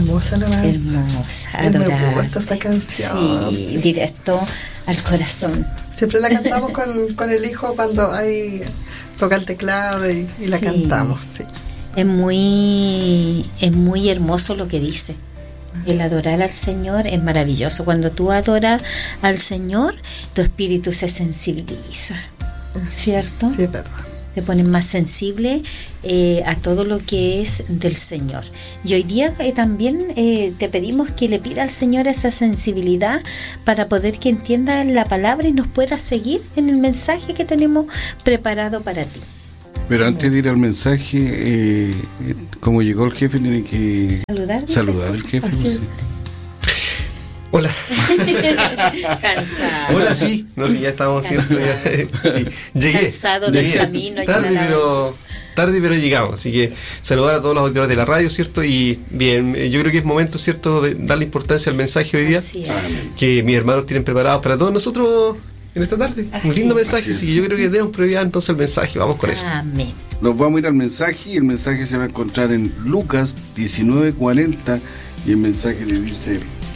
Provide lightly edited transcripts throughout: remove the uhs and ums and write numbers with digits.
hermosa alabanza. Hermosa, adorar. Me gusta esa canción. Sí, directo al corazón. Siempre la cantamos con el hijo cuando toca el teclado y la cantamos, sí. Es muy hermoso lo que dice. El adorar al Señor es maravilloso. Cuando tú adoras al Señor, tu espíritu se sensibiliza, ¿cierto? Sí, es verdad. Te pones más sensible a todo lo que es del Señor. Y hoy día también te pedimos que le pida al Señor esa sensibilidad para poder que entienda la palabra y nos pueda seguir en el mensaje que tenemos preparado para ti. Pero antes de ir al mensaje, como llegó el jefe, tiene que saludar al jefe. Pues, sí. Hola. Cansado. Hola, sí. No, sí, ya estamos haciendo. Sí. Llegué. Cansado del camino. Tarde, pero llegamos. Así que saludar a todos los auditores de la radio, ¿cierto? Y bien, yo creo que es momento, ¿cierto?, de darle importancia al mensaje hoy día. Que mis hermanos tienen preparados para todos nosotros en esta tarde. Un lindo mensaje. Así que yo creo que demos prioridad entonces al mensaje. Vamos con eso. Amén. Nos vamos a ir al mensaje y el mensaje se va a encontrar en Lucas 19:40 y el mensaje le dice: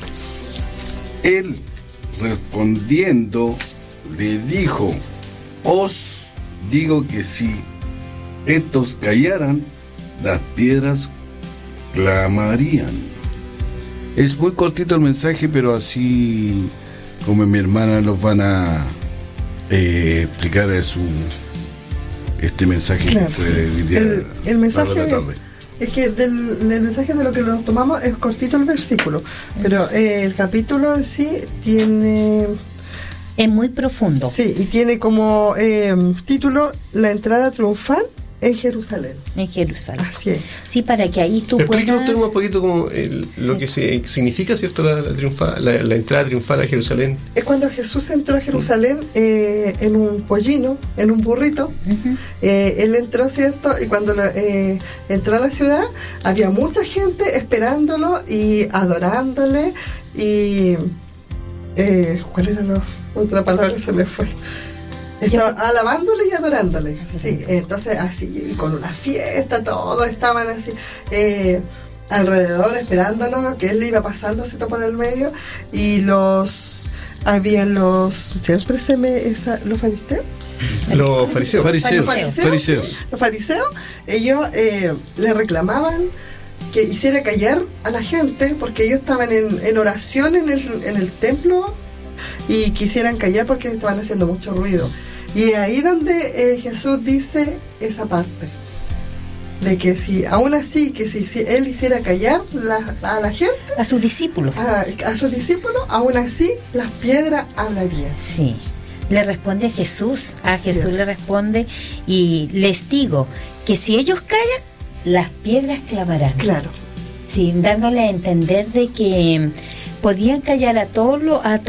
Él respondiendo le dijo: os digo que si estos callaran, las piedras clamarían. Es muy cortito el mensaje, pero así como mi hermana nos van a explicar este mensaje, claro, que fue el mensaje. Es que del mensaje de lo que nos tomamos es cortito el versículo, pero el capítulo en sí tiene... Es muy profundo. Sí, y tiene como título La entrada triunfal en Jerusalén. En Jerusalén. Así es. Sí, para que ahí tú puedas... Explícanos un poquito como lo que significa, ¿cierto?, la entrada triunfal a Jerusalén. Es cuando Jesús entró a Jerusalén en un pollino, en un burrito. Uh-huh. Él entró, ¿cierto? Y cuando entró a la ciudad, había mucha gente esperándolo y adorándole. Y... ¿cuál era la otra palabra? Se me fue. Estaba alabándole y adorándole. Sí, entonces así, y con una fiesta, todos estaban así alrededor esperándolo, que él iba pasándose por el medio, y los siempre los fariseos. Los fariseos, ellos le reclamaban que hiciera callar a la gente, porque ellos estaban en oración en el templo y quisieran callar porque estaban haciendo mucho ruido. Y es ahí donde Jesús dice esa parte de que si aún así, que si él hiciera callar a la gente, a sus discípulos, aún así las piedras hablarían. Sí, le responde Jesús, Jesús le responde: y les digo que si ellos callan, las piedras clamarán. Claro. Sí, dándole a entender de que podían callar a todos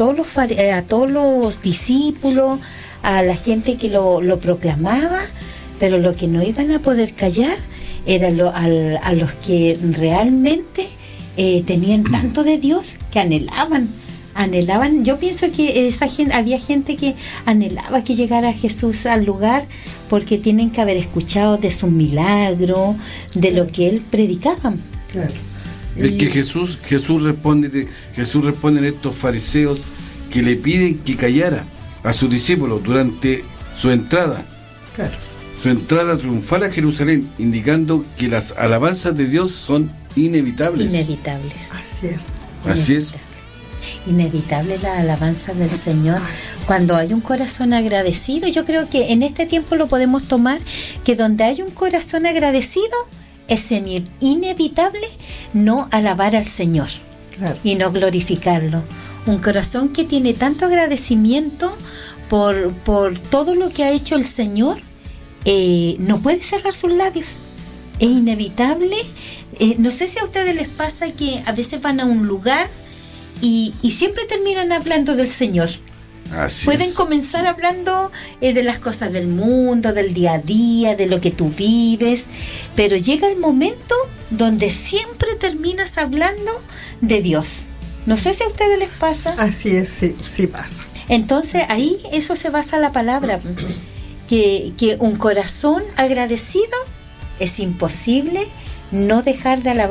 los discípulos, a la gente que lo proclamaba, pero lo que no iban a poder callar era a los que realmente tenían tanto de Dios, que anhelaban. Yo pienso que había gente que anhelaba que llegara Jesús al lugar, porque tienen que haber escuchado de sus milagros, de lo que él predicaba. Claro. Es que Jesús responde a estos fariseos que le piden que callara a sus discípulos durante su entrada. Claro. Su entrada triunfal a Jerusalén, indicando que las alabanzas de Dios son inevitables. Así es. Inevitable la alabanza del Señor. Cuando hay un corazón agradecido, yo creo que en este tiempo lo podemos tomar, que donde hay un corazón agradecido es inevitable no alabar al Señor. Claro. Y no glorificarlo. Un corazón que tiene tanto agradecimiento por todo lo que ha hecho el Señor, no puede cerrar sus labios. Es inevitable. No sé si a ustedes les pasa que a veces van a un lugar y siempre terminan hablando del Señor. Pueden comenzar hablando de las cosas del mundo, del día a día, de lo que tú vives, pero llega el momento donde siempre terminas hablando de Dios. No sé si a ustedes les pasa. Así es, sí pasa. Entonces ahí eso se basa en la palabra, que un corazón agradecido es imposible no dejar de alabar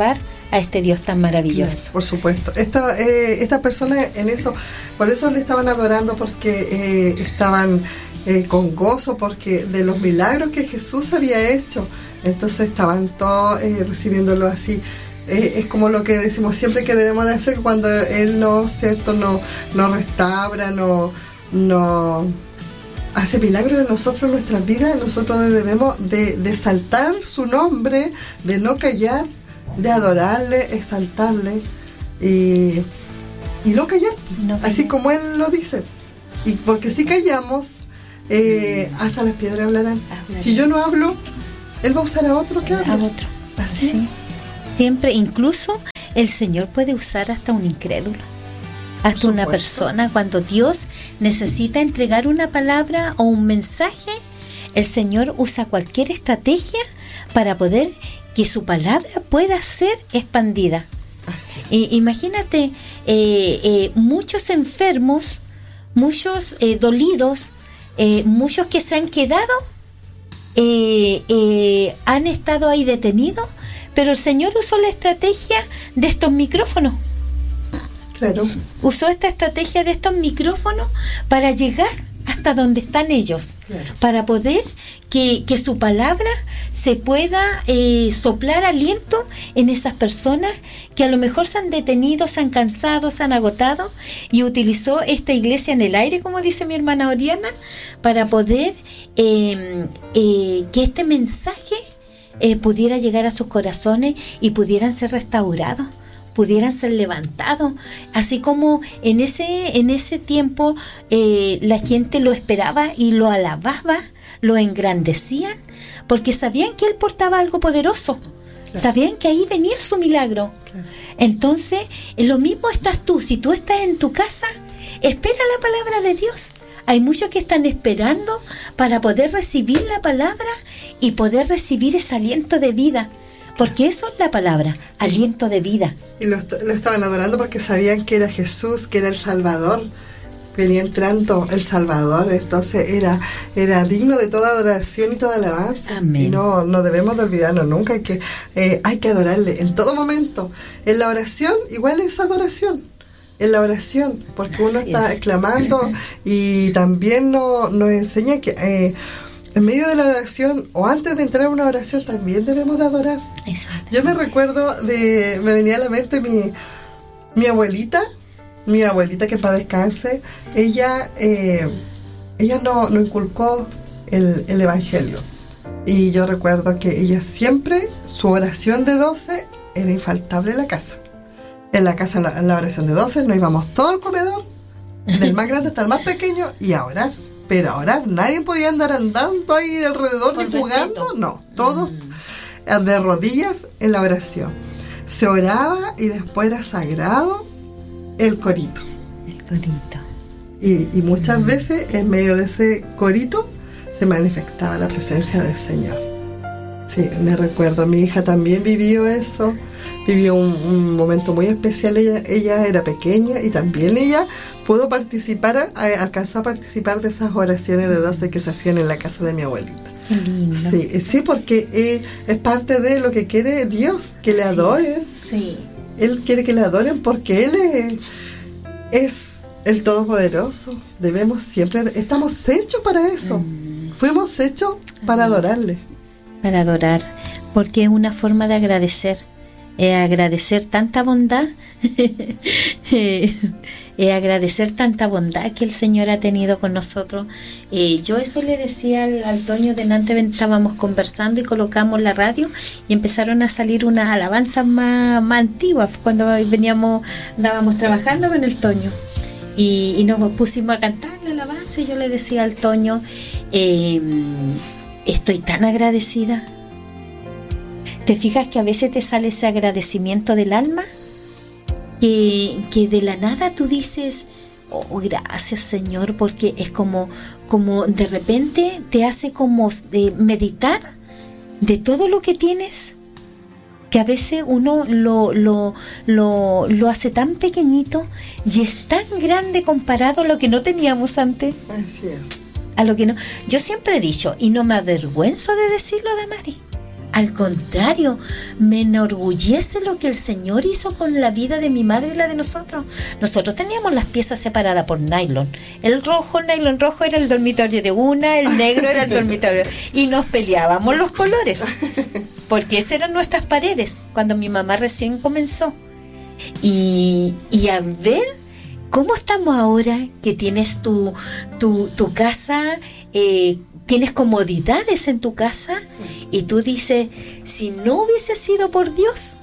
a este Dios tan maravilloso. Por supuesto. Estas personas en eso, por eso le estaban adorando, porque estaban con gozo, porque de los milagros que Jesús había hecho. Entonces estaban todos recibiéndolo así. Es como lo que decimos siempre que debemos de hacer cuando Él nos restaura, no hace milagros en nosotros, en nuestras vidas. Nosotros debemos de exaltar su nombre, de no callar, de adorarle, exaltarle y no callar, así como Él lo dice. Y porque si callamos, hasta las piedras hablarán. Si yo no hablo, Él va a usar a otro que hable. A otro. Así es. Siempre, incluso el Señor puede usar hasta un incrédulo, hasta una persona. Cuando Dios necesita entregar una palabra o un mensaje, el Señor usa cualquier estrategia para poder que su palabra pueda ser expandida. Así es. Imagínate, muchos enfermos, muchos dolidos, muchos que se han quedado, han estado ahí detenidos, pero el Señor usó la estrategia de estos micrófonos. Claro. Usó esta estrategia de estos micrófonos para llegar hasta donde están ellos, claro, para poder que su palabra se pueda soplar aliento en esas personas que a lo mejor se han detenido, se han cansado, se han agotado, y utilizó esta iglesia en el aire, como dice mi hermana Oriana, para poder que este mensaje pudiera llegar a sus corazones y pudieran ser restaurados, pudieran ser levantados, así como en ese tiempo la gente lo esperaba y lo alababa, lo engrandecían, porque sabían que Él portaba algo poderoso, claro, sabían que ahí venía su milagro, claro. Entonces, lo mismo estás tú. Si tú estás en tu casa, espera la palabra de Dios. Hay muchos que están esperando para poder recibir la palabra y poder recibir ese aliento de vida. Porque eso es la palabra, aliento de vida. Y lo estaban adorando porque sabían que era Jesús, que era el Salvador. Venía entrando el Salvador, entonces era digno de toda adoración y toda alabanza. Amén. Y no debemos de olvidarnos nunca que hay que adorarle en todo momento. En la oración, igual es adoración. En la oración, porque uno está clamando, y también nos enseña que en medio de la oración, o antes de entrar a una oración, también debemos de adorar. Yo me recuerdo me venía a la mente mi abuelita que en paz descanse. Ella no inculcó el evangelio, y yo recuerdo que ella siempre, su oración de 12 era infaltable en la casa. En la casa, en la oración de 12, nos íbamos todo al comedor, del más grande hasta el más pequeño, y a orar. Pero a orar, nadie podía andar andando ahí alrededor ni jugando, no, todos de rodillas en la oración. Se oraba y después era sagrado el corito. El corito. Y muchas veces en medio de ese corito se manifestaba la presencia del Señor. Sí, me recuerdo, mi hija también vivió eso. Vivió un momento muy especial. Ella era pequeña y también ella pudo participar, alcanzó a participar de esas oraciones de 12 que se hacían en la casa de mi abuelita. Qué lindo. Sí, porque es parte de lo que quiere Dios, que le adoren. Sí. Él quiere que le adoren porque Él es el Todopoderoso. Estamos hechos para eso. Fuimos hechos para adorarle. Para adorar, porque es una forma de agradecer. Agradecer tanta bondad, agradecer tanta bondad que el Señor ha tenido con nosotros. Yo eso le decía al Toño, delante estábamos conversando y colocamos la radio y empezaron a salir unas alabanzas más antiguas cuando andábamos trabajando con el Toño, y nos pusimos a cantar la alabanza, y yo le decía al Toño, estoy tan agradecida. ¿Te fijas que a veces te sale ese agradecimiento del alma? Que de la nada tú dices, oh, gracias Señor, porque es como de repente te hace como meditar de todo lo que tienes, que a veces uno lo hace tan pequeñito y es tan grande comparado a lo que no teníamos antes. Así es. A lo que no. Yo siempre he dicho, y no me avergüenzo de decirlo, Damari, Al contrario, me enorgullece lo que el Señor hizo con la vida de mi madre y la de nosotros. Nosotros teníamos las piezas separadas por nylon. El nylon rojo era el dormitorio de una, el negro era el dormitorio. Y nos peleábamos los colores, porque esas eran nuestras paredes cuando mi mamá recién comenzó. Y a ver cómo estamos ahora, que tienes tu casa, tienes comodidades en tu casa, y tú dices, si no hubiese sido por Dios,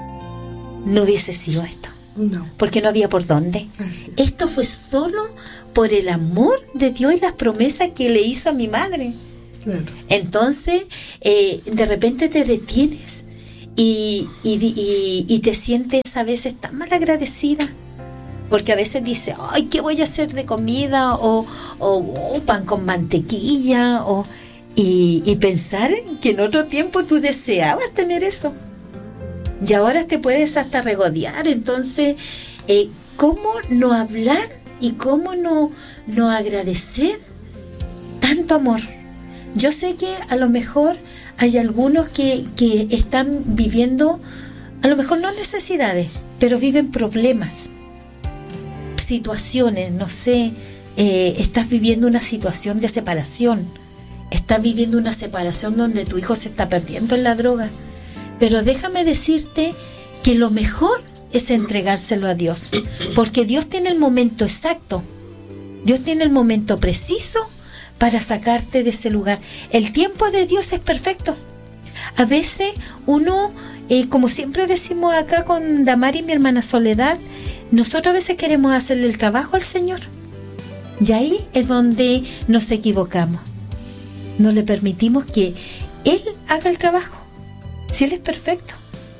no hubiese sido esto. No. Porque no había por dónde. Esto fue solo por el amor de Dios y las promesas que le hizo a mi madre. Claro. Entonces, de repente te detienes y te sientes a veces tan mal agradecida. Porque a veces dice, ay, ¿qué voy a hacer de comida? O pan con mantequilla. Y pensar que en otro tiempo tú deseabas tener eso. Y ahora te puedes hasta regodear. Entonces, ¿cómo no hablar y cómo no agradecer tanto amor? Yo sé que a lo mejor hay algunos que están viviendo, a lo mejor no necesidades, pero viven problemas, situaciones, no sé, estás viviendo una situación de separación, estás viviendo una separación donde tu hijo se está perdiendo en la droga, pero déjame decirte que lo mejor es entregárselo a Dios, porque Dios tiene el momento exacto, Dios tiene el momento preciso para sacarte de ese lugar. El tiempo de Dios es perfecto. A veces uno, como siempre decimos acá con Damari y mi hermana Soledad, nosotros a veces queremos hacerle el trabajo al Señor, y ahí es donde nos equivocamos. No le permitimos que Él haga el trabajo, si Él es perfecto.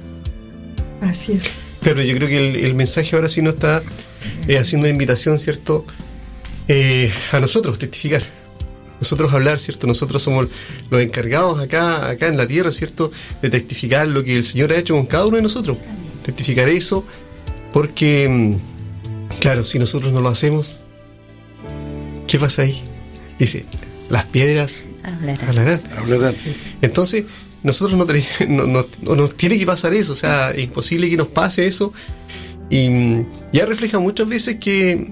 Así es. Claro, yo creo que el mensaje ahora sí nos está haciendo una invitación, ¿cierto? A nosotros testificar, nosotros hablar, ¿cierto? Nosotros somos los encargados acá en la tierra, ¿cierto? De testificar lo que el Señor ha hecho con cada uno de nosotros. Testificar eso, porque, claro, si nosotros no lo hacemos, ¿qué pasa ahí? Dice, las piedras hablarán. Entonces, nosotros no nos tiene que pasar eso, o sea, es imposible que nos pase eso. Y ya refleja muchas veces que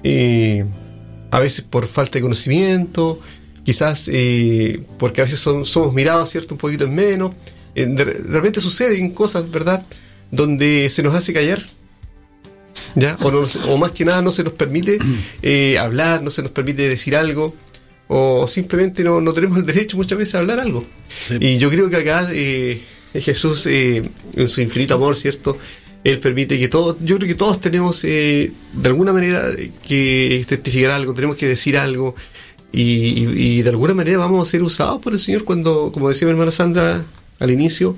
a veces por falta de conocimiento, quizás porque a veces somos mirados, ¿cierto?, un poquito en menos. De repente suceden cosas, ¿verdad?, donde se nos hace callar, ¿ya? O más que nada no se nos permite hablar, no se nos permite decir algo, o simplemente no tenemos el derecho muchas veces a hablar algo. Sí. Y yo creo que acá Jesús, en su infinito amor, ¿cierto?, Él permite que todos, yo creo que todos tenemos de alguna manera que testificar algo, tenemos que decir algo, y de alguna manera vamos a ser usados por el Señor cuando, como decía mi hermana Sandra al inicio,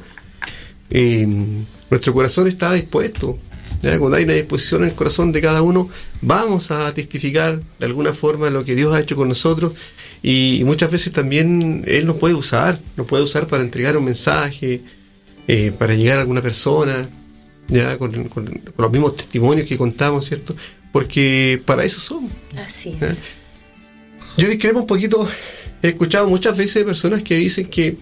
nuestro corazón está dispuesto, ¿ya? Cuando hay una disposición en el corazón de cada uno, vamos a testificar de alguna forma lo que Dios ha hecho con nosotros, y muchas veces también Él nos puede usar para entregar un mensaje, para llegar a alguna persona, ya con los mismos testimonios que contamos, ¿cierto? Porque para eso somos. Así es. ¿Ya? Yo discrepo un poquito. He escuchado muchas veces personas que dicen que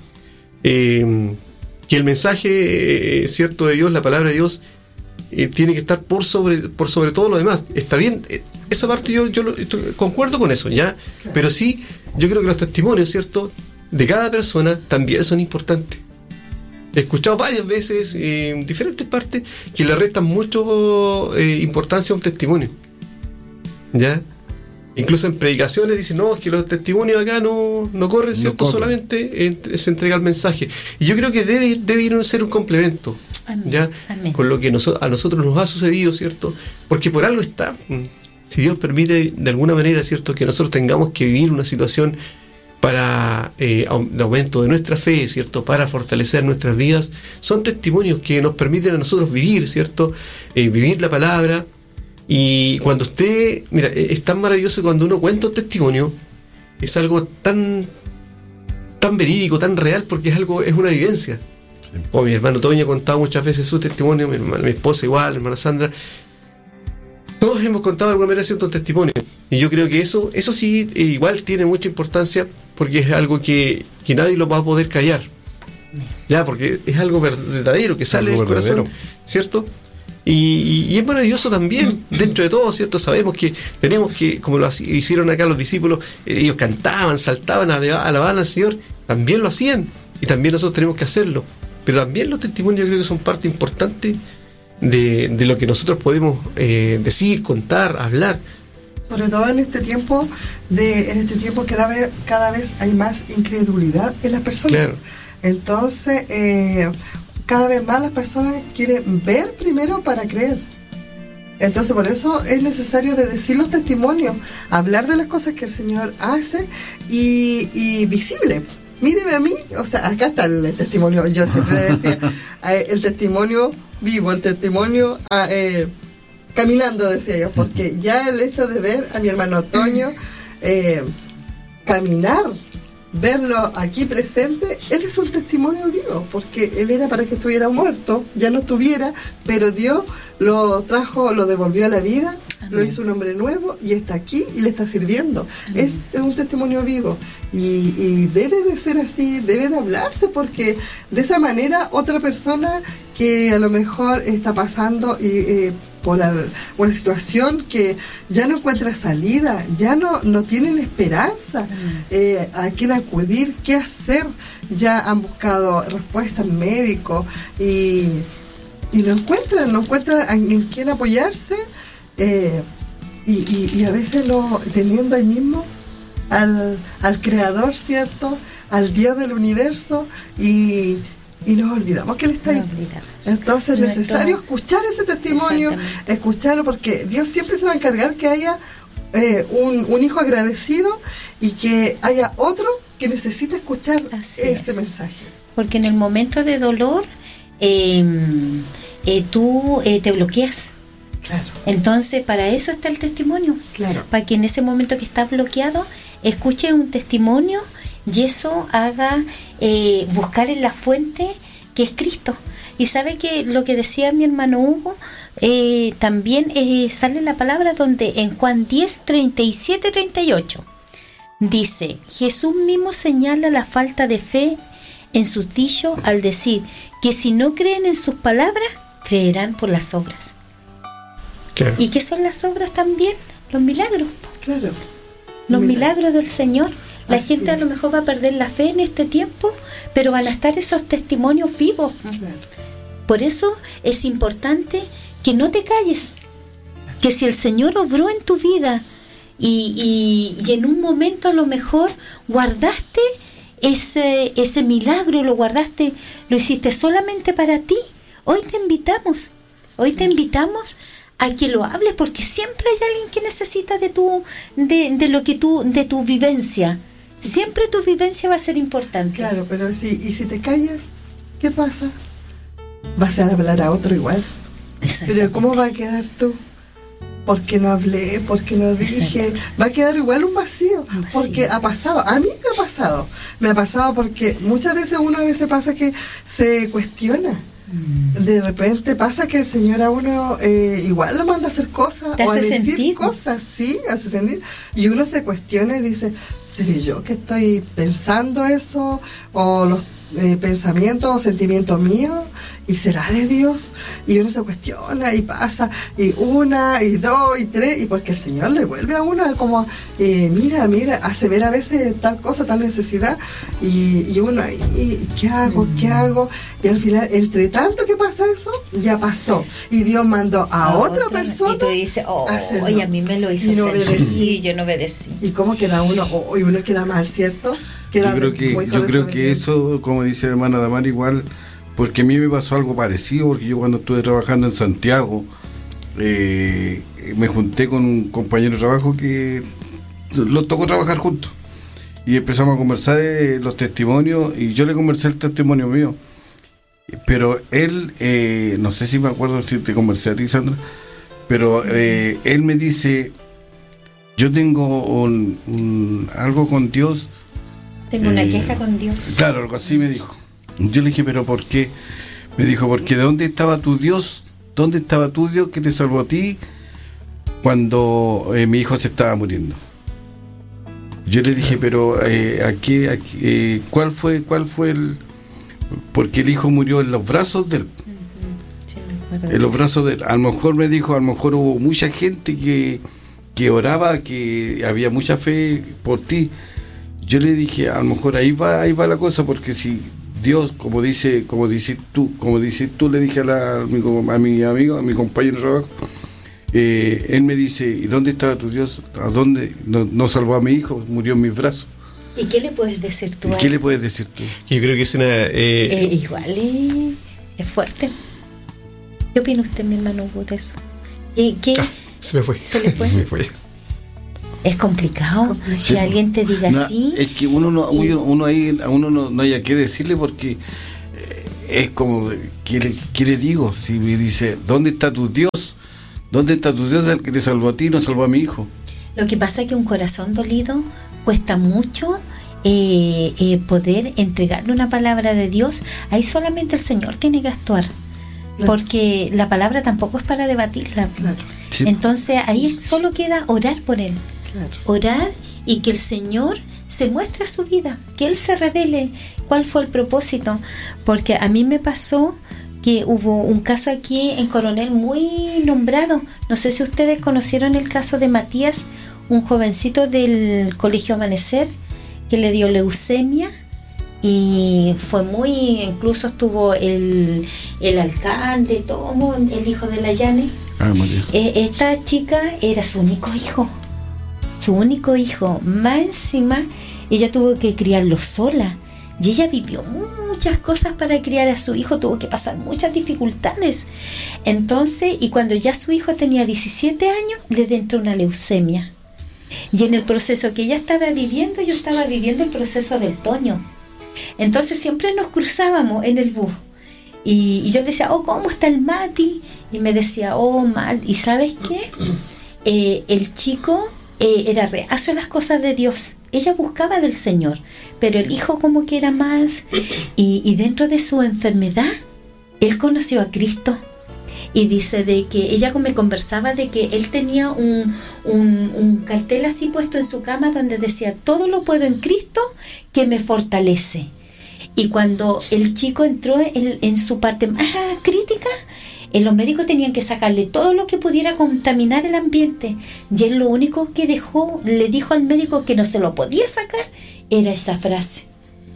el mensaje, ¿cierto?, de Dios, la palabra de Dios, tiene que estar por sobre todo lo demás. Está bien, esa parte yo concuerdo con eso, ¿ya? Claro. Pero sí, yo creo que los testimonios, ¿cierto?, de cada persona también son importantes. He escuchado varias veces en diferentes partes que le restan mucho importancia a un testimonio, ¿ya? Incluso en predicaciones dicen, no, es que los testimonios acá no corren, ¿cierto? No corren. Solamente se entrega el mensaje. Y yo creo que debe ser un complemento, ¿ya? Amén. Con lo que a nosotros nos ha sucedido, ¿cierto? Porque por algo está. Si Dios permite de alguna manera, ¿cierto?, que nosotros tengamos que vivir una situación para el aumento de nuestra fe, ¿cierto?, para fortalecer nuestras vidas, son testimonios que nos permiten a nosotros vivir, ¿cierto?, vivir la palabra. Y cuando mira, es tan maravilloso cuando uno cuenta un testimonio, es algo tan verídico, tan real, porque es una vivencia. Sí. Mi hermano Toño ha contado muchas veces su testimonio, mi esposa igual, mi hermana Sandra, todos hemos contado de alguna manera ciertos testimonios, y yo creo que eso sí igual tiene mucha importancia, porque es algo que nadie lo va a poder callar, Ya, porque es algo verdadero que sale del corazón, ¿cierto? Y es maravilloso también, dentro de todo, ¿cierto? Sabemos que tenemos que, como lo hicieron acá los discípulos, ellos cantaban, saltaban, alababan al Señor, también lo hacían, y también nosotros tenemos que hacerlo. Pero también los testimonios yo creo que son parte importante de lo que nosotros podemos decir, contar, hablar. Sobre todo en este tiempo, cada vez hay más incredulidad en las personas. Claro. Entonces, cada vez más las personas quieren ver primero para creer. Entonces, por eso es necesario de decir los testimonios, hablar de las cosas que el Señor hace y visible. Míreme a mí, o sea, acá está el testimonio. Yo siempre decía, el testimonio vivo, el testimonio caminando, decía yo, porque ya el hecho de ver a mi hermano Toño caminar, verlo aquí presente, él es un testimonio vivo, porque él era para que estuviera muerto, ya no estuviera, pero Dios lo trajo, lo devolvió a la vida. Amén. Lo hizo un hombre nuevo y está aquí y le está sirviendo. Amén. Es un testimonio vivo y debe de ser así, debe de hablarse, porque de esa manera otra persona que a lo mejor está pasando por una situación que ya no encuentra salida, ya no tienen esperanza, a quién acudir, qué hacer, ya han buscado respuestas médicos y no encuentran en quién apoyarse, y a veces teniendo ahí mismo al Creador, ¿cierto?, al Dios del universo, y nos olvidamos que Él está ahí. Entonces es necesario escuchar ese testimonio, escucharlo, porque Dios siempre se va a encargar que haya un hijo agradecido y que haya otro que necesite escuchar este mensaje. Porque en el momento de dolor tú te bloqueas. Claro. Entonces para eso está el testimonio. Claro. Para que en ese momento que estás bloqueado escuches un testimonio y eso haga buscar en la fuente que es Cristo. Y sabe que lo que decía mi hermano Hugo, también sale la palabra donde en Juan 10, 37, 38 dice: Jesús mismo señala la falta de fe en sus dichos al decir que si no creen en sus palabras, creerán por las obras. Claro. ¿Y qué son las obras también? Los milagros. Claro. Los milagros del Señor. La Así gente a lo es. mejor va a perder la fe en este tiempo, pero van a estar esos testimonios vivos. Claro. Por eso es importante que no te calles, que si el Señor obró en tu vida y en un momento a lo mejor guardaste ese milagro, lo guardaste, lo hiciste solamente para ti, hoy te invitamos a que lo hables, porque siempre hay alguien que necesita de tu vivencia. Siempre tu vivencia va a ser importante. Claro, pero si te callas, ¿qué pasa? Vas a hablar a otro igual. Pero ¿cómo va a quedar tú? Porque no hablé, porque no dije. Va a quedar igual un vacío. Porque ha pasado, a mí me ha pasado porque muchas veces pasa que se cuestiona. De repente pasa que el Señor a uno igual lo manda a hacer cosas o a decir sentir cosas, sí, hace sentir, y uno se cuestiona y dice: ¿seré yo que estoy pensando eso? ¿O los pensamientos o sentimientos míos? ¿Y será de Dios? Y uno se cuestiona y pasa, y una, y dos, y tres, y porque el Señor le vuelve a uno como, mira, hace ver a veces tal cosa, tal necesidad, y uno, ¿y qué hago? Y al final, entre tanto que pasa eso, ya pasó, y Dios mandó a otra persona, y tú dices: oye, a mí me lo hizo y yo no obedecí. ¿Y cómo queda uno? Y uno queda mal, ¿cierto? Yo creo que eso, como dice la hermana Damar, igual, porque a mí me pasó algo parecido, porque yo cuando estuve trabajando en Santiago, me junté con un compañero de trabajo que los tocó trabajar juntos, y empezamos a conversar los testimonios, y yo le conversé el testimonio mío, pero él, no sé si me acuerdo si te conversé a ti, Sandra, pero él me dice: yo tengo algo con Dios. Tengo una queja con Dios. Claro, algo así me dijo. Yo le dije: ¿pero por qué? Me dijo: porque ¿de dónde estaba tu Dios? ¿Dónde estaba tu Dios que te salvó a ti cuando mi hijo se estaba muriendo? Yo le dije: pero ¿cuál fue el...? porque el hijo murió en los brazos de él. En los brazos de él. A lo mejor me dijo, a lo mejor hubo mucha gente que oraba, que había mucha fe por ti. Yo le dije, a lo mejor ahí va la cosa, porque si Dios, como dices tú, le dije a mi amigo, a mi compañero de trabajo, él me dice, ¿y dónde estaba tu Dios? ¿A dónde? No salvó a mi hijo, murió en mis brazos. ¿Y qué le puedes decir tú? ¿Qué le puedes decir tú? Yo creo que es una... igual es fuerte. ¿Qué opina usted, mi hermano, de eso? Se me fue. ¿Se le fue? Se me fue. Es complicado que alguien te diga así. Es que uno no haya que decirle, porque es como, ¿qué le digo? Si me dice, ¿dónde está tu Dios? ¿Dónde está tu Dios, el que te salvó a ti, no salvó a mi hijo? Lo que pasa es que un corazón dolido cuesta mucho poder entregarle una palabra de Dios. Ahí solamente el Señor tiene que actuar. Claro. Porque la palabra tampoco es para debatirla. Claro. Sí. Entonces ahí solo queda orar por él. Claro. Orar y que el Señor se muestre a su vida, que Él se revele cuál fue el propósito. Porque a mí me pasó que hubo un caso aquí en Coronel muy nombrado. No sé si ustedes conocieron el caso de Matías, un jovencito del Colegio Amanecer que le dio leucemia. Y fue incluso estuvo el alcalde, todo, el hijo de la Yane. Esta chica era su único hijo. Más encima, ella tuvo que criarlo sola. Y ella vivió muchas cosas para criar a su hijo, tuvo que pasar muchas dificultades. Entonces, y cuando ya su hijo tenía 17 años, le entró una leucemia. Y en el proceso que ella estaba viviendo, yo estaba viviendo el proceso del Toño. Entonces siempre nos cruzábamos en el bus y yo le decía, ¿cómo está el Mati? Y me decía, mal. ¿Y sabes qué? El chico era reacio a las cosas de Dios. Ella buscaba del Señor, pero el hijo como que era más. Y dentro de su enfermedad, él conoció a Cristo. Y dice de que ella me conversaba de que él tenía un cartel así puesto en su cama donde decía, todo lo puedo en Cristo que me fortalece. Y cuando el chico entró en su parte más crítica, los médicos tenían que sacarle todo lo que pudiera contaminar el ambiente. Y él lo único que le dijo al médico que no se lo podía sacar, era esa frase.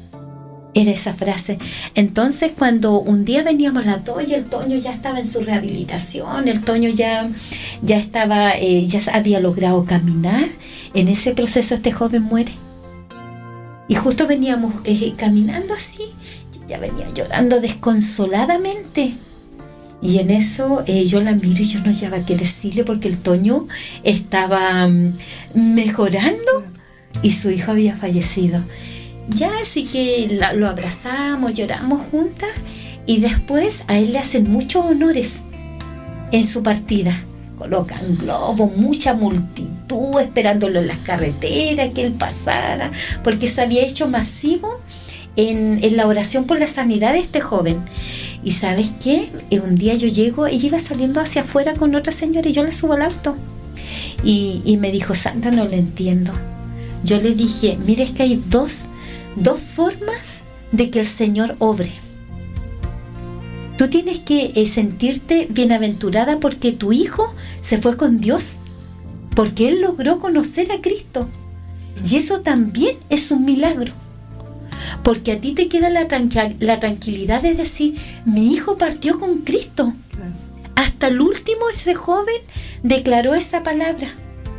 Entonces, cuando un día veníamos las dos y el Toño ya estaba en su rehabilitación, el Toño ya estaba, ya había logrado caminar, en ese proceso este joven muere. Y justo veníamos caminando así, ya venía llorando desconsoladamente. Y en eso yo la miro y yo no hallaba qué decirle, porque el Toño estaba mejorando y su hijo había fallecido. Ya, así que lo abrazamos, lloramos juntas, y después a él le hacen muchos honores en su partida. Colocan globos, mucha multitud esperándolo en las carreteras, que él pasara, porque se había hecho masivo en la oración por la sanidad de este joven. Y ¿sabes qué? Un día yo llego, ella iba saliendo hacia afuera con otra señora y yo la subo al auto. Y me dijo, Sandra, no lo entiendo. Yo le dije, mire, es que hay dos formas de que el Señor obre. Tú tienes que sentirte bienaventurada porque tu hijo se fue con Dios, porque él logró conocer a Cristo, y eso también es un milagro, porque a ti te queda la tranquilidad de decir, mi hijo partió con Cristo. Hasta el último ese joven declaró esa palabra,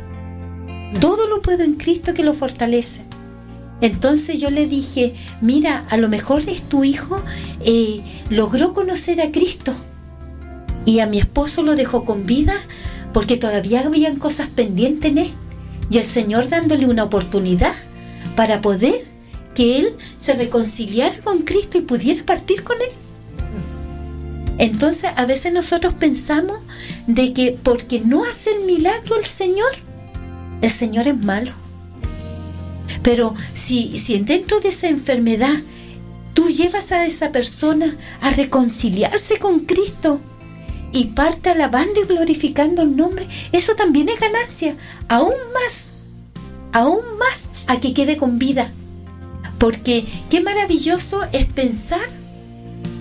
todo lo puedo en Cristo que lo fortalece. Entonces yo le dije, mira, a lo mejor es tu hijo, logró conocer a Cristo, y a mi esposo lo dejó con vida porque todavía habían cosas pendientes en él, y el Señor dándole una oportunidad para poder que él se reconciliara con Cristo y pudiera partir con él. Entonces a veces nosotros pensamos de que porque no hace el milagro el Señor es malo. Pero si dentro de esa enfermedad tú llevas a esa persona a reconciliarse con Cristo y parte alabando y glorificando el nombre, eso también es ganancia, aún más a que quede con vida. Porque qué maravilloso es pensar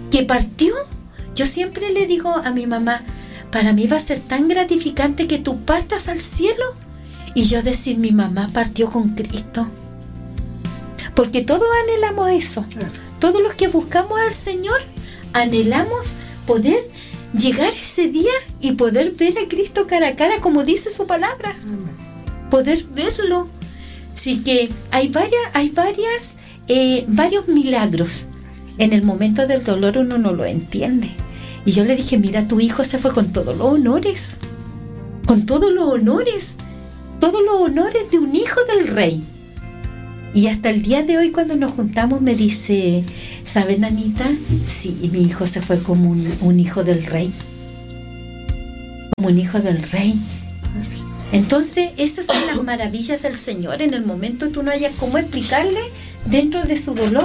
que partió, yo siempre le digo a mi mamá, para mí va a ser tan gratificante que tú partas al cielo y yo decir, mi mamá partió con Cristo. Porque todos anhelamos eso. Todos los que buscamos al Señor anhelamos poder llegar ese día y poder ver a Cristo cara a cara, como dice su palabra. Poder verlo. Así que hay varios milagros. En el momento del dolor uno no lo entiende. Y yo le dije, mira, tu hijo se fue con todos los honores. Con todos los honores. Todos los honores de un hijo del rey. Y hasta el día de hoy, cuando nos juntamos, me dice, ¿sabes, Nanita? Sí, mi hijo se fue como un hijo del rey. Como un hijo del rey. Entonces, esas son las maravillas del Señor. En el momento tú no hayas cómo explicarle dentro de su dolor.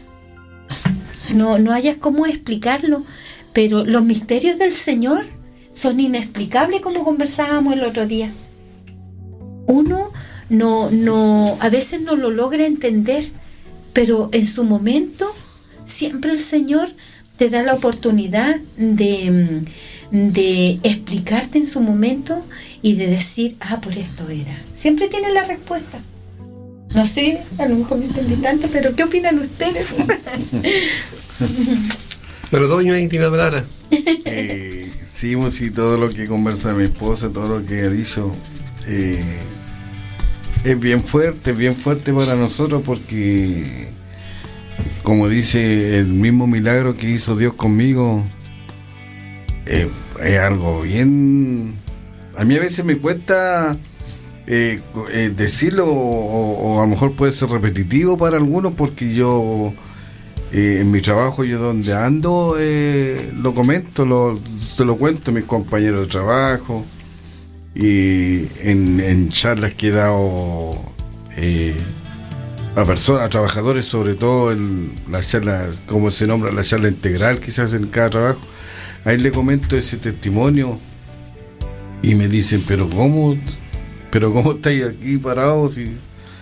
No hayas cómo explicarlo. Pero los misterios del Señor son inexplicables, como conversábamos el otro día. Uno a veces no lo logra entender, pero en su momento siempre el Señor te da la oportunidad de explicarte en su momento y de decir, por esto era. Siempre tiene la respuesta. No sé, a lo mejor me entendí tanto, pero ¿qué opinan ustedes? Pero Toño ahí tiene la palabra. Sí, todo lo que conversa mi esposa, todo lo que ha dicho, es bien fuerte para nosotros, porque como dice, el mismo milagro que hizo Dios conmigo es algo bien. A mí a veces me cuesta decirlo, o a lo mejor puede ser repetitivo para algunos, porque yo en mi trabajo, yo donde ando, lo comento, te lo cuento a mis compañeros de trabajo, y en charlas que he dado a personas, a trabajadores, sobre todo en la charla, como se nombra, la charla integral que se hace en cada trabajo. Ahí le comento ese testimonio y me dicen, pero cómo estáis aquí parados si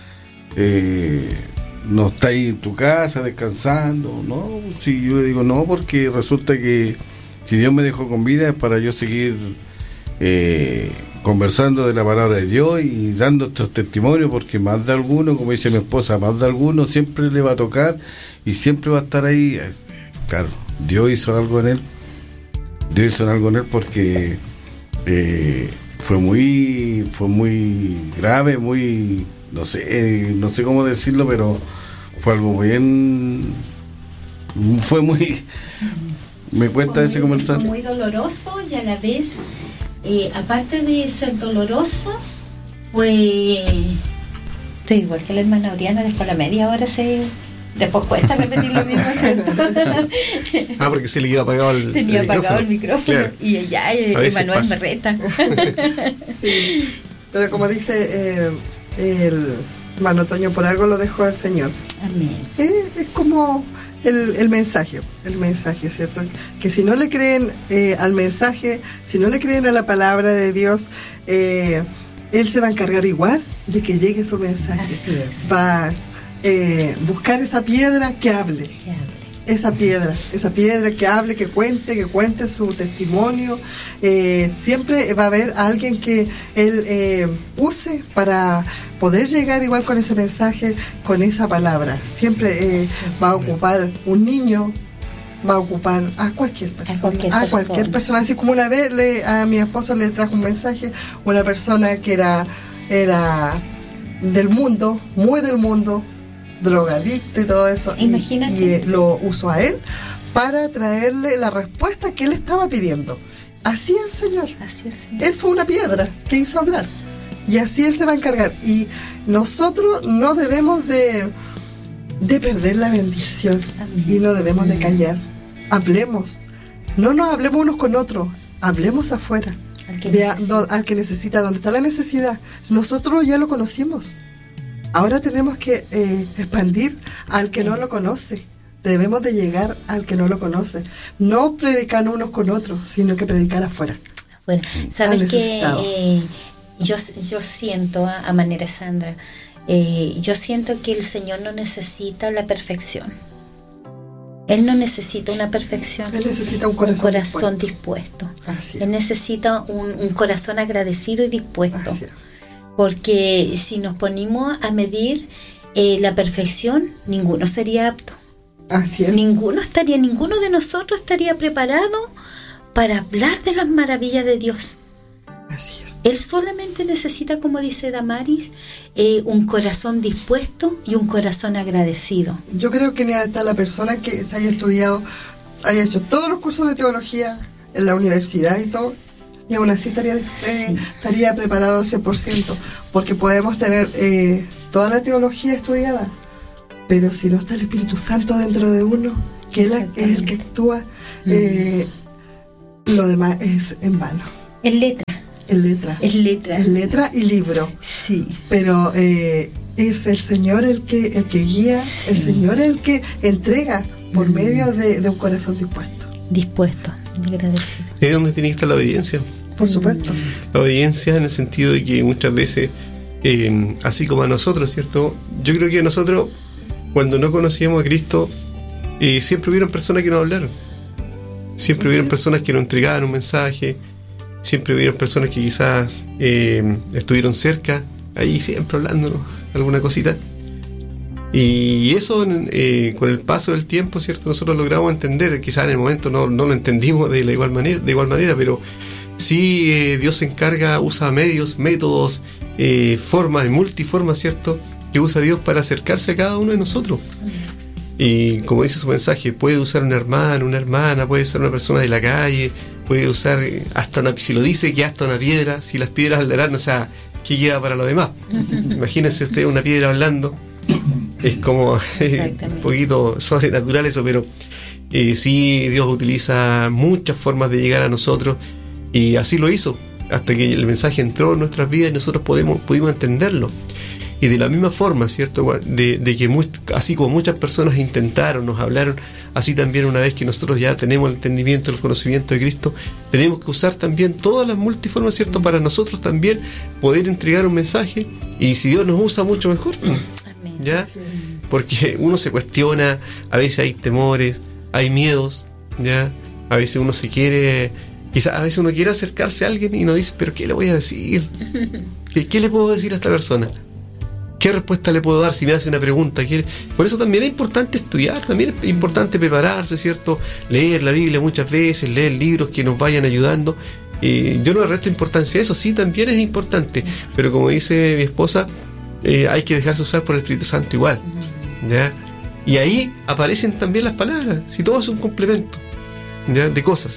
no estáis en tu casa descansando? No, si yo le digo, no, porque resulta que si Dios me dejó con vida es para yo seguir conversando de la palabra de Dios y dando estos testimonios, porque más de alguno, como dice mi esposa, más de alguno siempre le va a tocar y siempre va a estar ahí. Claro, Dios hizo algo en él porque fue muy grave, muy, no sé cómo decirlo, pero fue algo muy me cuenta ese conversar. Fue muy doloroso, y a la vez, aparte de ser doloroso, estoy igual que la hermana Oriana, después a la media hora después cuesta repetir lo mismo, ¿cierto? Porque se le iba apagado el micrófono. Claro. Y ella, Emanuel me reta. Sí. Pero como dice el hermano Toño, por algo lo dejó el Señor. Amén. Es como el mensaje, ¿cierto? Que si no le creen al mensaje, si no le creen a la palabra de Dios, Él se va a encargar igual de que llegue su mensaje. Así es. Va a buscar esa piedra que hable. Esa piedra que hable, que cuente su testimonio. Siempre va a haber alguien que Él use para poder llegar igual con ese mensaje, con esa palabra. Siempre va a ocupar un niño, va a ocupar a cualquier persona. Así como una vez a mi esposo le trajo un mensaje, una persona que era del mundo, muy del mundo, drogadicto y todo eso. Imagínate. Y lo usó a él para traerle la respuesta que él estaba pidiendo. Así el Señor. Él fue una piedra que hizo hablar. Y así Él se va a encargar. Y nosotros no debemos de perder la bendición. Y no debemos de callar. Hablemos. No nos hablemos unos con otros. Hablemos afuera. Al que necesita, donde está la necesidad. Nosotros ya lo conocimos. Ahora tenemos que expandir al que no lo conoce. Debemos de llegar al que no lo conoce. No predicar unos con otros, sino que predicar afuera. Bueno, ¿sabes qué? Yo siento, a manera Sandra, yo siento que el Señor no necesita la perfección. Él no necesita una perfección. Él necesita un corazón dispuesto. Así es. Él necesita un corazón agradecido y dispuesto. Así es. Porque si nos ponemos a medir la perfección, ninguno sería apto. Así es. Ninguno de nosotros estaría preparado para hablar de las maravillas de Dios. Así es. Él solamente necesita, como dice Damaris, un corazón dispuesto y un corazón agradecido. Yo creo que ni hasta la persona que se haya estudiado, haya hecho todos los cursos de teología en la universidad y todo, y aún así estaría preparado al 100%, porque podemos tener toda la teología estudiada, pero si no está el Espíritu Santo dentro de uno, que es el que actúa, lo demás es en vano. Es letra. Es letra y libro. Sí. Pero es el Señor el que guía, sí. El Señor el que entrega por medio de un corazón dispuesto, agradecido. Es donde tiene que estar la obediencia. Por supuesto. La obediencia en el sentido de que muchas veces, así como a nosotros, ¿cierto? Yo creo que a nosotros, cuando no conocíamos a Cristo, siempre hubieron personas que nos hablaron. Siempre hubieron personas que nos entregaban un mensaje. Siempre hubieron personas que quizás estuvieron cerca, ahí siempre hablándonos alguna cosita. Y eso con el paso del tiempo, ¿cierto? Nosotros logramos entender, quizás en el momento no lo entendimos de igual manera, pero sí Dios se encarga, usa medios, métodos, formas, multiformas, ¿cierto? Que usa Dios para acercarse a cada uno de nosotros. Y como dice su mensaje, puede usar un hermano, una hermana, puede usar una persona de la calle, puede usar si lo dice, que hasta una piedra, si las piedras hablarán, o sea, ¿qué queda para lo demás? Imagínense usted una piedra hablando, es como un poquito sobrenatural eso, pero sí, Dios utiliza muchas formas de llegar a nosotros, y así lo hizo, hasta que el mensaje entró en nuestras vidas y nosotros pudimos entenderlo. Y de la misma forma, ¿cierto? De que así como muchas personas intentaron, nos hablaron, así también una vez que nosotros ya tenemos el entendimiento, el conocimiento de Cristo, tenemos que usar también todas las multiformas, ¿cierto? Para nosotros también poder entregar un mensaje, y si Dios nos usa, mucho mejor, ¿ya? Porque uno se cuestiona, a veces hay temores, hay miedos, ¿ya? A veces uno quizás a veces uno quiere acercarse a alguien y nos dice, ¿pero qué le voy a decir? ¿Qué le puedo decir a esta persona? ¿Qué respuesta le puedo dar si me hace una pregunta? Por eso también es importante estudiar, también es importante prepararse, ¿cierto? Leer la Biblia muchas veces, leer libros que nos vayan ayudando. Yo no le resto importancia a eso, sí, también es importante, pero como dice mi esposa, hay que dejarse usar por el Espíritu Santo igual, ¿ya? Y ahí aparecen también las palabras, si todo es un complemento, ¿ya? De cosas.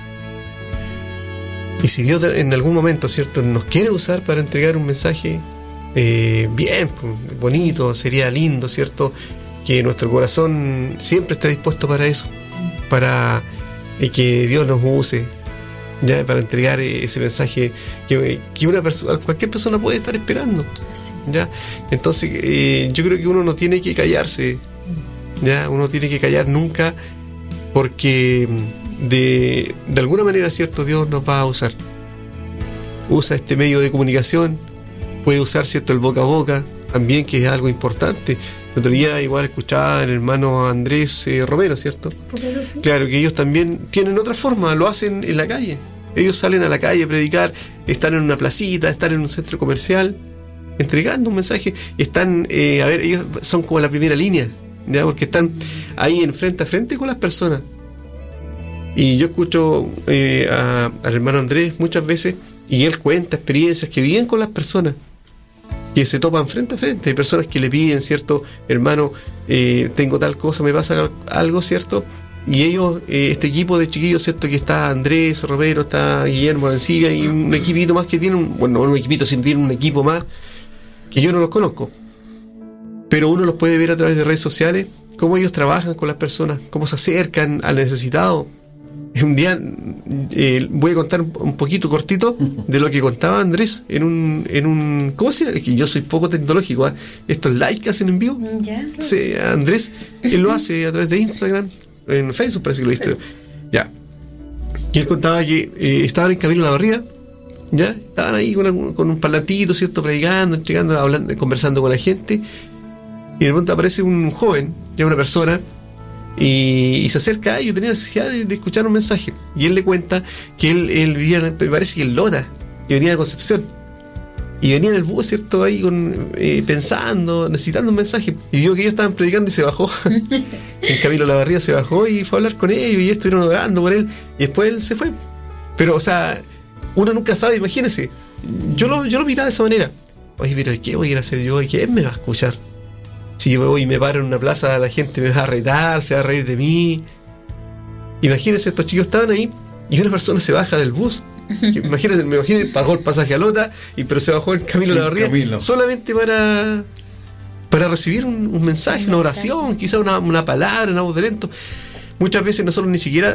Y si Dios en algún momento, ¿cierto?, nos quiere usar para entregar un mensaje, bien, bonito, sería lindo, ¿cierto? Que nuestro corazón siempre esté dispuesto para eso, para que Dios nos use, ¿ya? Para entregar ese mensaje que cualquier persona puede estar esperando, ¿ya? Entonces yo creo que uno no tiene que callarse, ¿ya? Uno tiene que callar nunca, porque de alguna manera, ¿cierto? Dios nos va a usar. Usa este medio de comunicación. Puede usar, ¿cierto?, el boca a boca también, que es algo importante. El otro día igual escuchaba al hermano Andrés Romero, ¿cierto? Romero, sí. Claro, que ellos también tienen otra forma, lo hacen en la calle. Ellos salen a la calle a predicar, están en una placita, están en un centro comercial, entregando un mensaje. Están, ellos son como la primera línea, ¿ya? Porque están ahí en frente a frente con las personas. Y yo escucho al hermano Andrés muchas veces, y él cuenta experiencias que viven con las personas, que se topan frente a frente. Hay personas que le piden, ¿cierto? Hermano, tengo tal cosa, me pasa algo, ¿cierto? Y ellos, este equipo de chiquillos, ¿cierto? Que está Andrés Romero, está Guillermo Arancibia y un equipito más que tienen, no un equipito, sino tienen un equipo más que yo no los conozco. Pero uno los puede ver a través de redes sociales, cómo ellos trabajan con las personas, cómo se acercan al necesitado. Un día voy a contar un poquito cortito de lo que contaba Andrés en un ¿cómo se llama? Que yo soy poco tecnológico, ¿eh? Estos likes que hacen en vivo. ¿Ya? Sí, Andrés, él lo hace a través de Instagram, en Facebook parece que lo viste. Ya. Y él contaba que estaban en Camino a la Barriga, ya, estaban ahí con un parlantito, ¿cierto?, predicando, entregando, hablando, conversando con la gente, y de pronto aparece un joven, ya una persona, y se acerca a ellos, tenía necesidad de escuchar un mensaje. Y él le cuenta que él vivía, me parece que en Lota, y venía de Concepción. Y venía en el bus, ¿cierto? Ahí pensando, necesitando un mensaje. Y vio que ellos estaban predicando y se bajó. En Camilo Lavarría se bajó y fue a hablar con ellos y estuvieron orando por él. Y después él se fue. Pero, o sea, uno nunca sabe, imagínense. Yo lo miraba de esa manera. Oye, pero ¿qué voy a ir a hacer yo? ¿Y quién me va a escuchar? Si yo voy y me paro en una plaza, la gente me va a retar, se va a reír de mí. Imagínense, estos chicos estaban ahí y una persona se baja del bus. Imagínense, me imagino, pagó el pasaje a Lota, pero se bajó en Camilo Lavarría solamente para recibir un mensaje, una oración, quizás una palabra, una voz de aliento. Muchas veces nosotros ni siquiera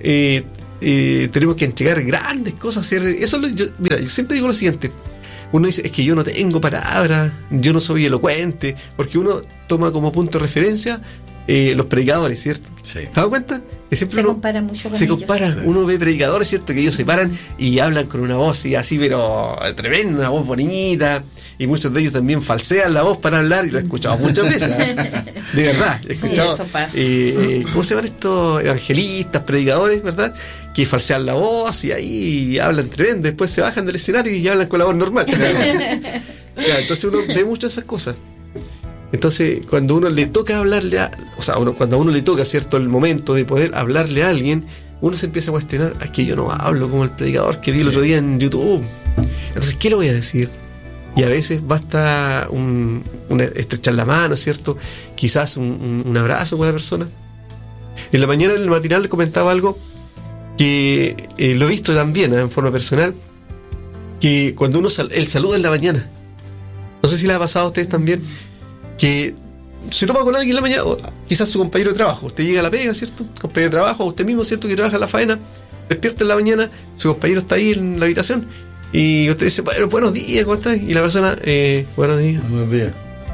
tenemos que entregar grandes cosas. Mira, yo siempre digo lo siguiente. Uno dice, es que yo no tengo palabras, yo no soy elocuente, porque uno toma como punto de referencia los predicadores, ¿cierto? Sí. ¿Te has dado cuenta? Que siempre se compara mucho con ellos. Uno ve predicadores, ¿cierto? Que ellos se paran y hablan con una voz así, pero tremenda, una voz bonita, y muchos de ellos también falsean la voz para hablar, y lo he escuchado muchas veces, de verdad. He escuchado, eso pasa. ¿Cómo se llaman estos evangelistas, predicadores, verdad? Que falsean la voz y ahí hablan tremendo, después se bajan del escenario y hablan con la voz normal. Ya, entonces uno ve muchas de esas cosas. Entonces, cuando uno le toca hablarle cuando a uno le toca, ¿cierto?, el momento de poder hablarle a alguien, uno se empieza a cuestionar, es que yo no hablo como el predicador que vi el otro día en YouTube. Entonces, ¿qué le voy a decir? Y a veces basta estrechar la mano, ¿cierto? Quizás un abrazo con la persona. En la mañana, en el matinal, le comentaba algo que lo he visto también en forma personal, que cuando él saluda en la mañana, no sé si le ha pasado a ustedes también, que se topa con alguien en la mañana, o quizás su compañero de trabajo. Usted llega a la pega, ¿cierto? Compañero de trabajo, usted mismo, ¿cierto?, que trabaja en la faena, despierta en la mañana, su compañero está ahí en la habitación y usted dice, bueno, buenos días, ¿cómo estás? Y la persona, buenos días. Buenos días.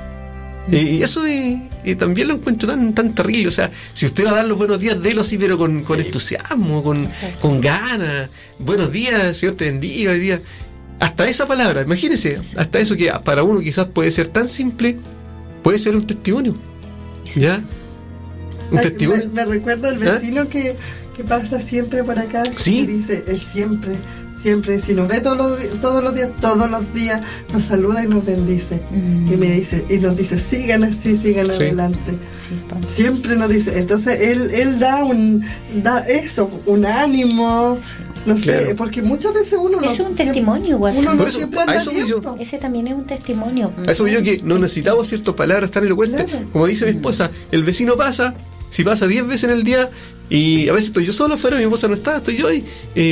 Y eso también lo encuentro tan terrible. O sea, si usted va a dar los buenos días, délo así, pero con entusiasmo, con ganas. Buenos días, Señor te bendiga hoy día. Hasta esa palabra, imagínese, hasta eso que para uno quizás puede ser tan simple, puede ser un testimonio. ¿Ya? Un testimonio. Me recuerda el vecino que pasa siempre por acá. ¿Sí? Que dice, él siempre, si nos ve todos los días, nos saluda y nos bendice. Y nos dice, sigan así, sigan adelante. Sí, siempre nos dice. Entonces él da un ánimo. No sé, porque muchas veces uno es un testimonio igual. Uno no eso, siempre anda ese también es un testimonio. A eso yo que no necesitamos ciertas palabras tan elocuentes. Claro. Como dice mi esposa, el vecino pasa, si pasa 10 veces en el día, y a veces estoy yo solo afuera, mi esposa no está, estoy yo y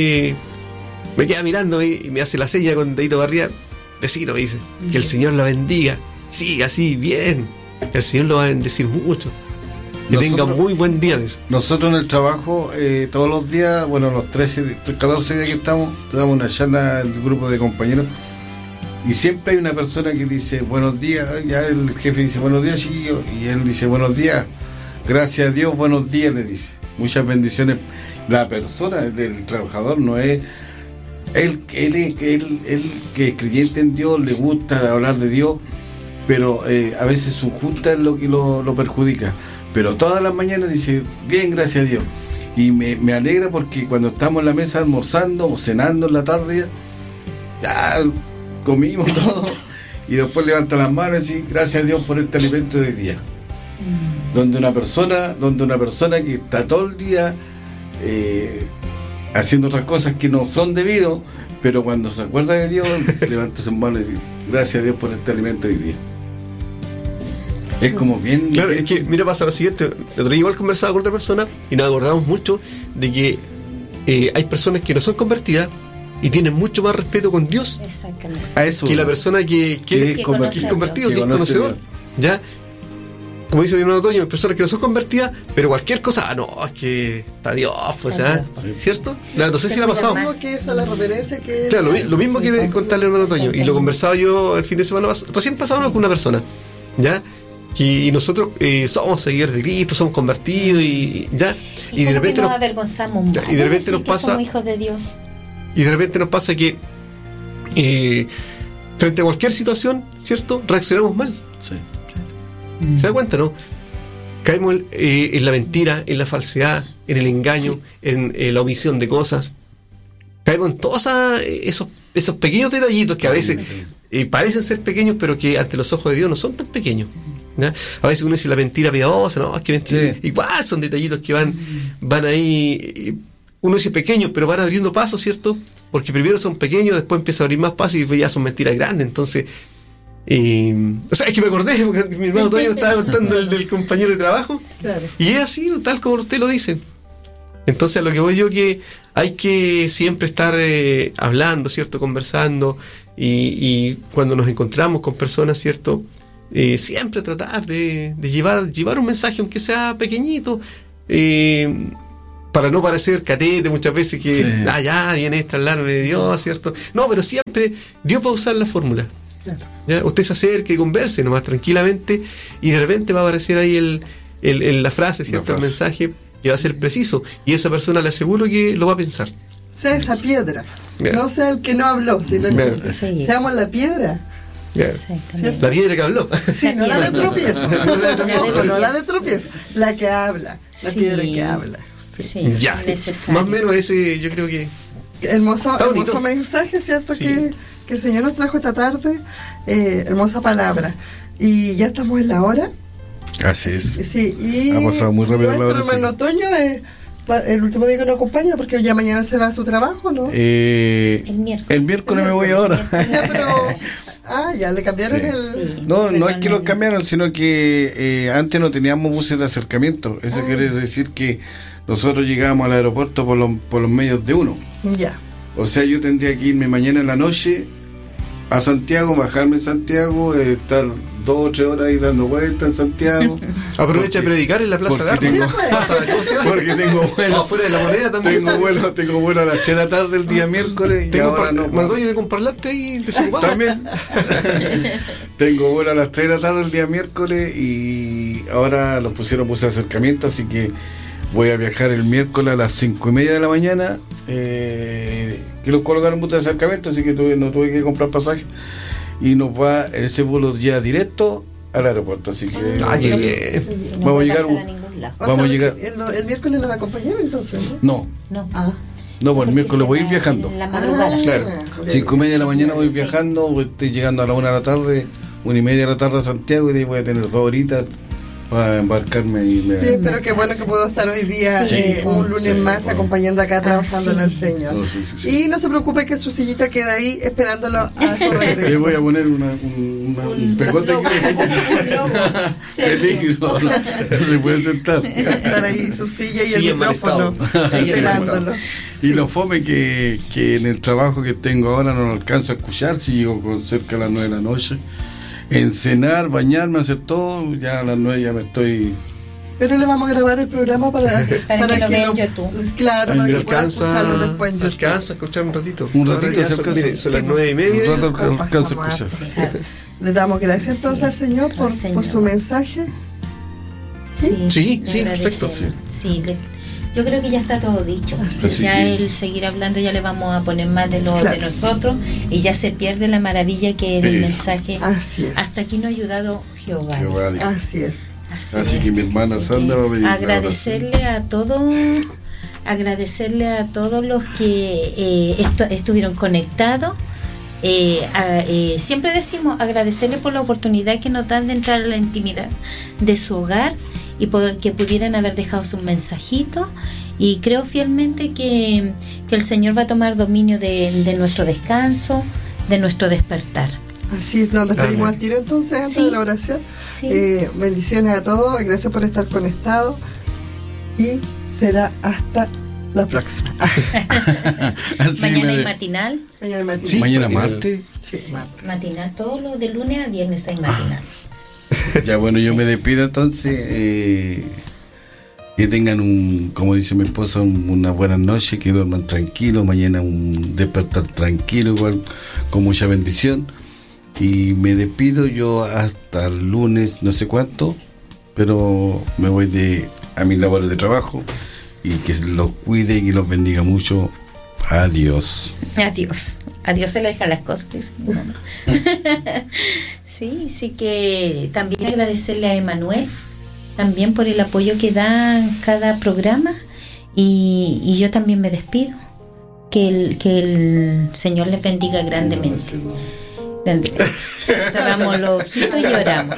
me queda mirando y me hace la seña con dedito para arriba. Vecino, me dice, que el Señor lo bendiga, siga así, bien, el Señor lo va a bendecir mucho. Que tenga muy buen día. Nosotros en el trabajo, todos los días, bueno, los 14 días que estamos, damos una charla al grupo de compañeros, y siempre hay una persona que dice buenos días. Ya el jefe dice buenos días, chiquillos, y él dice buenos días, gracias a Dios, buenos días, le dice, muchas bendiciones. La persona, el trabajador, no es él que es creyente en Dios, le gusta hablar de Dios, pero a veces su justa es lo que lo perjudica. Pero todas las mañanas dice, bien, gracias a Dios. Y me alegra porque cuando estamos en la mesa almorzando o cenando en la tarde, ya comimos todo, y después levanta las manos y dice, gracias a Dios por este alimento de hoy día. Donde una persona que está todo el día haciendo otras cosas que no son debidos, pero cuando se acuerda de Dios, levanta sus manos y dice, gracias a Dios por este alimento de hoy día. Es como bien... Claro, es que, mira, pasa lo siguiente. El otro día igual conversaba con otra persona y nos acordamos mucho de que hay personas que no son convertidas y tienen mucho más respeto con Dios a eso, que la persona que es convertido, que es conocedor. ¿Ya? Como dice mi hermano Toño, hay personas que no son convertidas, pero cualquier cosa, es que está Dios, pues, ¿cierto? No sé si le ha pasado. Claro, lo mismo que contarle al hermano Toño. Y lo conversaba yo el fin de semana, recién pasado con una persona, ¿ya? Y nosotros somos seguidores de Cristo, somos convertidos y de repente nos avergonzamos mucho. Y de repente nos pasa, somos hijos de Dios. Y de repente nos pasa que frente a cualquier situación, ¿cierto?, reaccionamos mal. Sí. ¿Se da cuenta, no? Caemos en la mentira, en la falsedad, en el engaño, en la omisión de cosas. Caemos en todos esos pequeños detallitos que a veces parecen ser pequeños, pero que ante los ojos de Dios no son tan pequeños, ¿ya? A veces uno dice la mentira piadosa, no, es que mentira. Sí. Igual son detallitos que van ahí. Uno dice pequeños, pero van abriendo pasos, ¿cierto? Porque primero son pequeños, después empieza a abrir más pasos y ya son mentiras grandes. Entonces, o sea, es que me acordé porque mi hermano Toño estaba contando el del compañero de trabajo. Claro. Y es así, tal como usted lo dice. Entonces, a lo que voy yo, que hay que siempre estar hablando, ¿cierto? Conversando, y cuando nos encontramos con personas, ¿cierto? Siempre tratar de llevar un mensaje, aunque sea pequeñito, para no parecer catete muchas veces que, ya viene a hablarme de Dios, ¿cierto? No, pero siempre Dios va a usar la fórmula. Claro. ¿Ya? Usted se acerca y converse nomás tranquilamente, y de repente va a aparecer ahí la frase, ¿cierto? El mensaje que va a ser preciso, y esa persona le aseguro que lo va a pensar. Sea esa piedra, no sea el que no habló, sino seamos la piedra. La piedra que habló. Sí, no la de tropiezo. No la de tropiezo, la que habla, la piedra que habla. Sí, ya, más o menos ese, yo creo que hermoso mensaje, ¿cierto? Sí. Que el Señor nos trajo esta tarde, hermosa palabra. Y ya estamos en la hora. Así es. Sí, y ha pasado muy rápido la hora. Nuestro hermano Toño es el último día que nos acompaña, porque ya mañana se va a su trabajo, ¿no? El miércoles me voy ahora. Ya, pero ya le cambiaron no es que lo cambiaron, sino que antes no teníamos buses de acercamiento. Eso quiere decir que nosotros llegábamos al aeropuerto por los medios de uno. Ya. O sea, yo tendría que irme mañana en la noche a Santiago, bajarme en Santiago, estar 2 o 3 horas ahí dando vueltas en Santiago. Aprovecha de predicar en la Plaza de Armas. Porque tengo vuelo. Afuera de la Moneda también. Tengo vuelo a las 3 de la tarde el día miércoles. Mardoño de comparlante ahí desocupado. También. Tengo vuelo a las 3 de la tarde el día miércoles, y ahora los pusieron buses de acercamiento, así que voy a viajar el miércoles a las 5:30 de la mañana, que los colocaron buses de acercamiento, así que no tuve que comprar pasaje, y nos va ese vuelo ya directo al aeropuerto, así que qué bien. Vamos a llegar el miércoles nos va a acompañar, entonces, ¿no? No, pues el miércoles voy a ir viajando. La madrugada. Claro. 5:30 de la mañana voy viajando, estoy llegando a la 1 de la tarde, 1:30 de la tarde a Santiago, y de ahí voy a tener 2 horitas para embarcarme y sí, pero qué bueno que puedo estar hoy día, un lunes más, acompejando acá, trabajando en el Señor. Y no se preocupe que su sillita queda ahí esperándolo a su regreso. Le voy a poner un pegote no se puede sentar. Estar ahí su silla y el micrófono esperándolo. Y lo fome que en el trabajo que tengo ahora no lo alcanzo a escuchar si llego cerca de las 9 de la noche. En cenar, bañarme, hacer todo, ya a las 9 ya me estoy... Pero le vamos a grabar el programa para que lo vean en YouTube. Claro, para que puedan escucharlo después en YouTube. Alcanza a escuchar un ratito. Un ratito, son las 9:30. Un rato alcanza a escuchar. Le damos gracias entonces al Señor por su mensaje. Sí, perfecto. Sí, yo creo que ya está todo dicho. El seguir hablando ya le vamos a poner más de de nosotros, y ya se pierde la maravilla que el mensaje. Así es. Hasta aquí nos ha ayudado Jehová. Así es. Así que mi hermana Sandra va a pedir agradecerle a todos los que estuvieron conectados. Siempre decimos agradecerle por la oportunidad que nos dan de entrar a la intimidad de su hogar, y que pudieran haber dejado sus mensajitos, y creo fielmente que el Señor va a tomar dominio de nuestro descanso, de nuestro despertar. Así es, nos despedimos al tiro entonces antes de la oración. Bendiciones a todos, gracias por estar conectados, y será hasta la próxima. Mañana hay matinal. Mañana martes. Sí, martes. Matinal, todos los de lunes a viernes hay matinal. Ya, bueno, yo me despido entonces. Que tengan como dice mi esposa, una buena noche, que duerman tranquilos. Mañana un despertar tranquilo, igual, con mucha bendición. Y me despido yo hasta el lunes, no sé cuánto, pero me voy a mis labores de trabajo, y que los cuide y los bendiga mucho. Adiós. Adiós se le deja las cosas. Sí que también agradecerle a Emanuel también por el apoyo que dan cada programa, y yo también me despido. Que el Señor les bendiga grandemente. Cerramos los ojitos y oramos.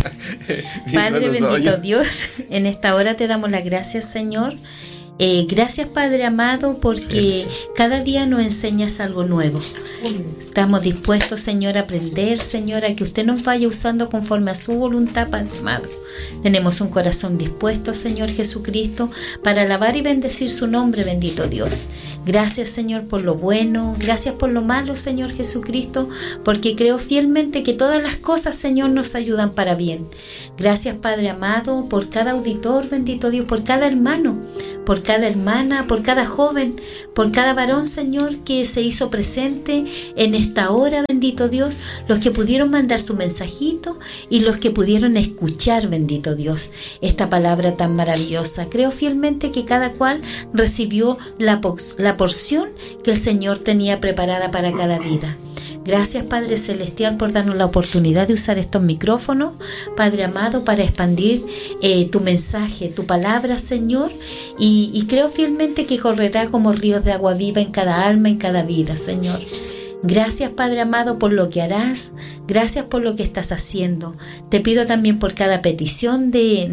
Padre bendito Dios, en esta hora te damos las gracias, Señor. Gracias, Padre amado, porque cada día nos enseñas algo nuevo. Estamos dispuestos, Señor, a aprender, Señor, a que usted nos vaya usando conforme a su voluntad, Padre amado. Tenemos un corazón dispuesto, Señor Jesucristo, para alabar y bendecir su nombre, bendito Dios. Gracias, Señor, por lo bueno, gracias por lo malo, Señor Jesucristo, porque creo fielmente que todas las cosas, Señor, nos ayudan para bien. Gracias, Padre amado, por cada auditor, bendito Dios, por cada hermano, por cada hermana, por cada joven, por cada varón, Señor, que se hizo presente en esta hora, bendito Dios, los que pudieron mandar su mensajito y los que pudieron escuchar, bendito Dios, esta palabra tan maravillosa. Creo fielmente que cada cual recibió la porción que el Señor tenía preparada para cada vida. Gracias, Padre Celestial, por darnos la oportunidad de usar estos micrófonos, Padre amado, para expandir tu mensaje, tu palabra, Señor, y creo fielmente que correrá como ríos de agua viva en cada alma, en cada vida, Señor. Gracias, Padre amado, por lo que harás. Gracias por lo que estás haciendo. Te pido también por cada petición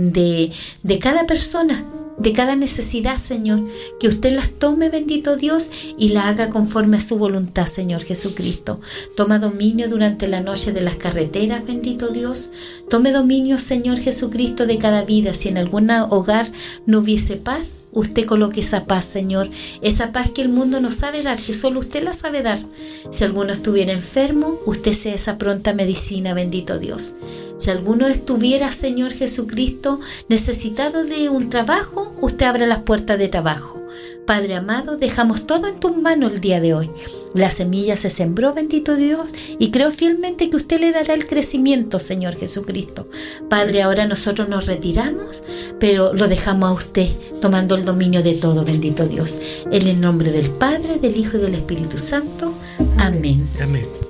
de cada persona, de cada necesidad, Señor, que usted las tome, bendito Dios, y la haga conforme a su voluntad, Señor Jesucristo. Toma dominio durante la noche de las carreteras, bendito Dios. Tome dominio, Señor Jesucristo, de cada vida. Si en algún hogar no hubiese paz, usted coloque esa paz, Señor, esa paz que el mundo no sabe dar, que solo usted la sabe dar. Si alguno estuviera enfermo, usted sea esa pronta medicina, bendito Dios. Si alguno estuviera, Señor Jesucristo, necesitado de un trabajo, usted abra las puertas de trabajo. Padre amado, dejamos todo en tus manos el día de hoy. La semilla se sembró, bendito Dios, y creo fielmente que usted le dará el crecimiento, Señor Jesucristo. Padre, ahora nosotros nos retiramos, pero lo dejamos a usted, tomando el dominio de todo, bendito Dios. En el nombre del Padre, del Hijo y del Espíritu Santo. Amén. Amén.